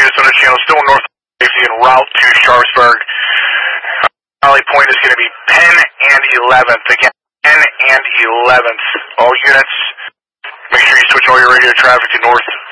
units on the channel, still north safety en route to Sharpsburg. Rally point is going to be Penn and 11th. Again, Penn and 11th. All units, make sure you switch all your radio traffic to north